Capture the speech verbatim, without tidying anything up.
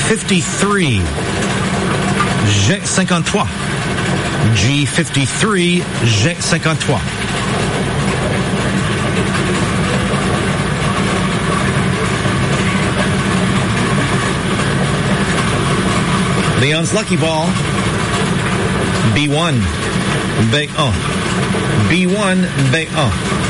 fifty-three, G cinquante-trois, G fifty-three, G cinquante-trois. Leon's lucky ball. B one, B one, B one, B one.